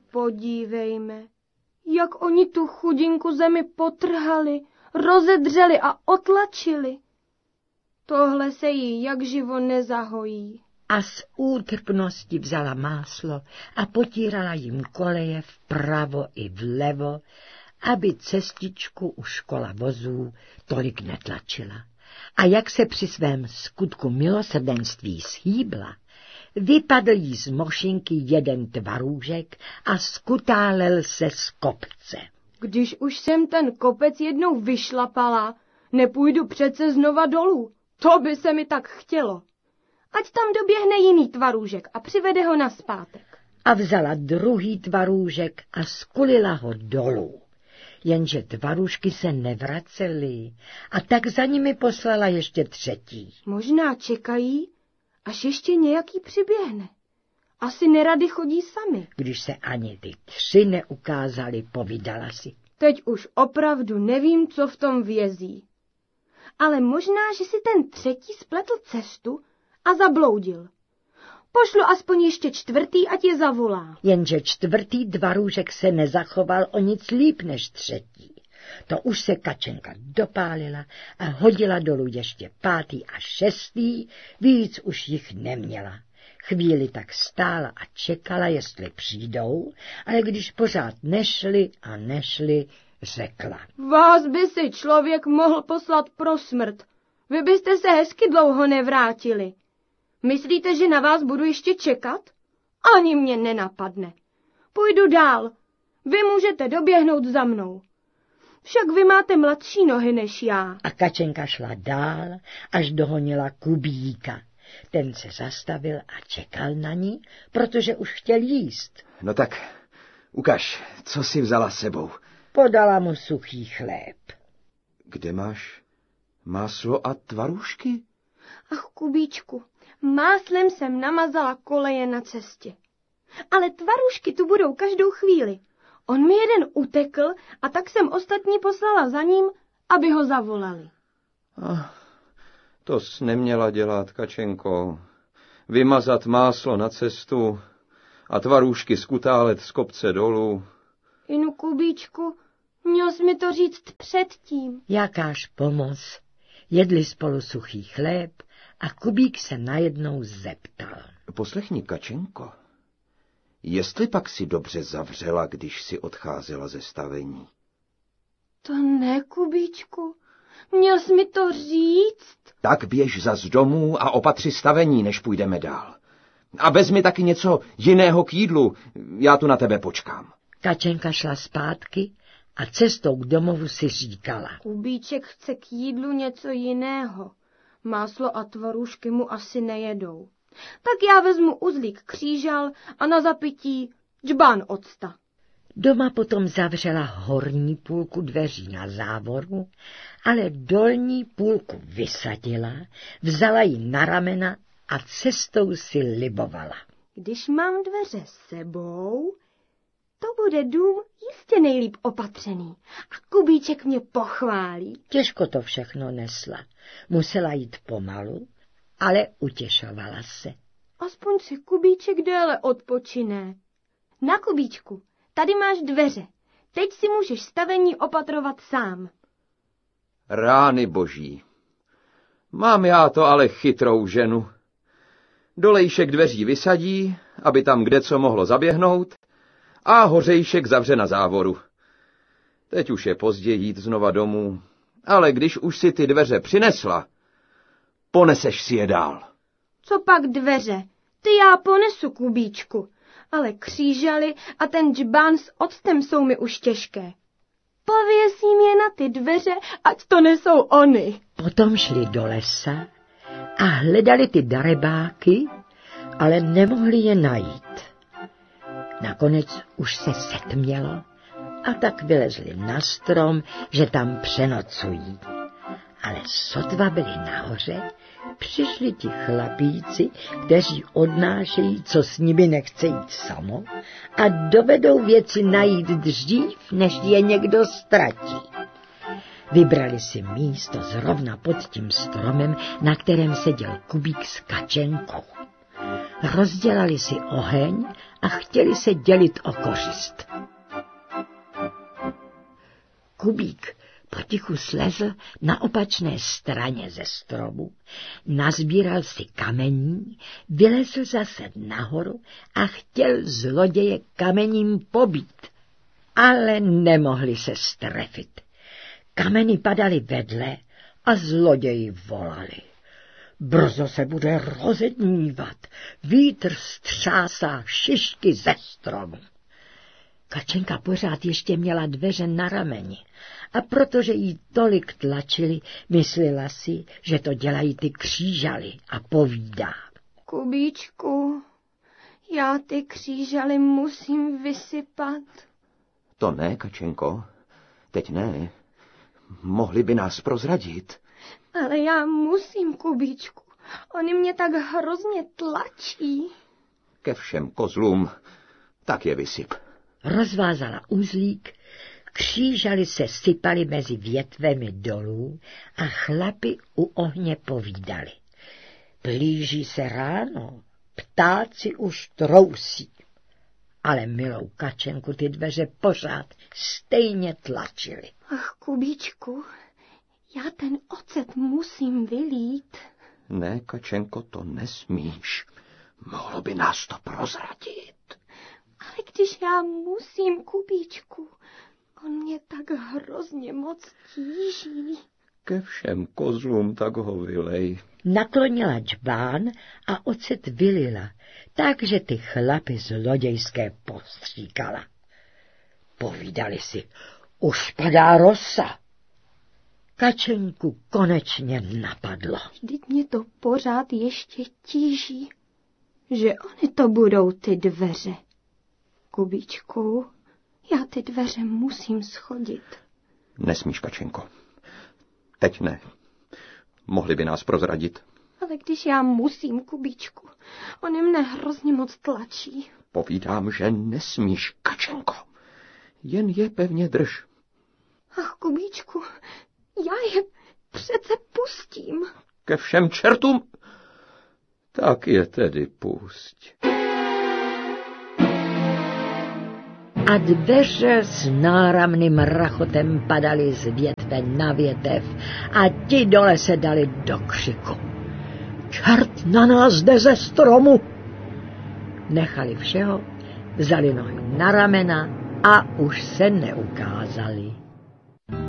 podívejme, jak oni tu chudinku zemi potrhali, rozedřeli a otlačili. Tohle se jí jak živo nezahojí. A z útrpnosti vzala máslo a potírala jim koleje vpravo i vlevo, aby cestičku u kola vozů tolik netlačila. A jak se při svém skutku milosrdenství shýbla, vypadl jí z mošinky jeden tvarůžek a skutálel se z kopce. Když už jsem ten kopec jednou vyšlapala, nepůjdu přece znova dolů. To by se mi tak chtělo. Ať tam doběhne jiný tvarůžek a přivede ho nazpátek. A vzala druhý tvarůžek a skulila ho dolů. Jenže tvarůžky se nevracely a tak za nimi poslala ještě třetí. Možná čekají, až ještě nějaký přiběhne. Asi nerady chodí sami. Když se ani ty tři neukázali, povídala si. Teď už opravdu nevím, co v tom vězí. Ale možná, že si ten třetí spletl cestu a zabloudil. Pošlu aspoň ještě čtvrtý, ať je zavolá. Jenže čtvrtý tvarůžek se nezachoval o nic líp než třetí. To už se Kačenka dopálila a hodila dolů ještě pátý a šestý, víc už jich neměla. Chvíli tak stála a čekala, jestli přijdou, ale když pořád nešli, řekla. Vás by si člověk mohl poslat pro smrt. Vy byste se hezky dlouho nevrátili. Myslíte, že na vás budu ještě čekat? Ani mě nenapadne. Půjdu dál. Vy můžete doběhnout za mnou. Však vy máte mladší nohy než já. A Kačenka šla dál, až dohonila Kubíka. Ten se zastavil a čekal na ní, protože už chtěl jíst. No tak, ukaž, co jsi vzala sebou. Podala mu suchý chléb. Kde máš máslo a tvarůžky? Ach, Kubíčku, máslem jsem namazala koleje na cestě. Ale tvarůžky tu budou každou chvíli. On mi jeden utekl a tak jsem ostatní poslala za ním, aby ho zavolali. To jsi neměla dělat, Kačenko. Vymazat máslo na cestu a tvarůžky skutálet z kopce dolů. Inu, Kubíčku, měl jsi mi to říct předtím. Jakáž pomoc. Jedli spolu suchý chléb a Kubík se najednou zeptal. Poslechni, Kačenko, jestli pak si dobře zavřela, když si odcházela ze stavení? To ne, Kubíčku, měl jsi mi to říct. Tak běž zas domů a opatři stavení, než půjdeme dál. A vezmi taky něco jiného k jídlu, já tu na tebe počkám. Kačenka šla zpátky a cestou k domovu si říkala. Kubíček chce k jídlu něco jiného. Máslo a tvarůžky mu asi nejedou. Tak já vezmu uzlík křížal a na zapití džbán octa. Doma potom zavřela horní půlku dveří na závoru, ale dolní půlku vysadila, vzala ji na ramena a cestou si libovala. Když mám dveře sebou, to bude dům jistě nejlíp opatřený a Kubíček mě pochválí. Těžko to všechno nesla. Musela jít pomalu, ale utěšovala se. Aspoň si Kubíček déle odpočiné. Na, Kubíčku, tady máš dveře. Teď si můžeš stavení opatrovat sám. Rány boží. Mám já to ale chytrou ženu. Dolejšek dveří vysadí, aby tam kdeco mohlo zaběhnout, a hořejšek zavře na závoru. Teď už je pozdě jít znova domů, ale když už si ty dveře přinesla, poneseš si je dál. Co pak dveře? Ty já ponesu, Kubíčku, ale křížaly a ten džbán s octem jsou mi už těžké. Pověsím je na ty dveře, ať to nesou oni. Potom šli do lesa a hledali ty darebáky, ale nemohli je najít. Nakonec už se setmělo a tak vylezli na strom, že tam přenocují. Ale sotva byli nahoře, přišli ti chlapíci, kteří odnášejí, co s nimi nechce jít samo, a dovedou věci najít dřív, než je někdo ztratí. Vybrali si místo zrovna pod tím stromem, na kterém seděl Kubík s Kačenkou. Rozdělali si oheň a chtěli se dělit o kořist. Kubík potichu slezl na opačné straně ze stromu, nazbíral si kamení, vylezl zase nahoru a chtěl zloděje kamením pobít, ale nemohli se strefit. Kameny padaly vedle a zloději volali. Brzo se bude rozednívat, vítr střásá šišky ze stromu. Kačenka pořád ještě měla dveře na rameni a protože jí tolik tlačili, myslela si, že to dělají ty křížaly a povídá. Kubíčku, já ty křížaly musím vysypat. To ne, Kačenko, teď ne. Mohli by nás prozradit. Ale já musím, Kubíčku. Oni mě tak hrozně tlačí. Ke všem kozlům, tak je vysyp. Rozvázala uzlík, křížaly se sypaly mezi větvemi dolů a chlapi u ohně povídali. Blíží se ráno, ptáci už trousí. Ale milou Kačenku ty dveře pořád stejně tlačily. Ach, Kubíčku, já ten ocet musím vylít. Ne, Kačenko, to nesmíš. Mohlo by nás to prozradit. Ale když já musím, Kubíčku, on mě tak hrozně moc tíží. Ke všem kozlům tak ho vylej. Naklonila džbán a ocet vylila, takže ty chlapy zlodějské postříkala. Povídali si, už padá rosa. Kačenku konečně napadlo. Vždyť mě to pořád ještě tíží, že oni to budou ty dveře. Kubíčku, já ty dveře musím schodit. Nesmíš, Kačenko. Teď ne. Mohli by nás prozradit. Ale když já musím, Kubíčku, oni mne hrozně moc tlačí. Povídám, že nesmíš, Kačenko. Jen je pevně drž. Ach, Kubíčku, já je přece pustím. Ke všem čertům? Tak je tedy pusť. A dveře s náramným rachotem padaly z větve na větev a ti dole se dali do křiku. Čert na nás jde ze stromu! Nechali všeho, vzali nohy na ramena a už se neukázali.